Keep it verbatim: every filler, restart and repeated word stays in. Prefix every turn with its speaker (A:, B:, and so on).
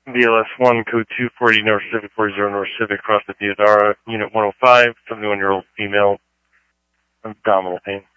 A: V L S one, code two forty, North Civic, forty North Civic, across the Theodora, unit one oh five, seventy-one-year-old female, abdominal pain.